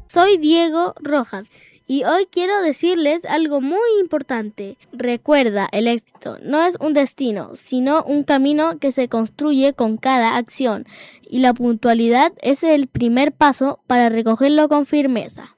Soy Diego Rojas y hoy quiero decirles algo muy importante. Recuerda, el éxito no es un destino, sino un camino que se construye con cada acción, y la puntualidad es el primer paso para recogerlo con firmeza.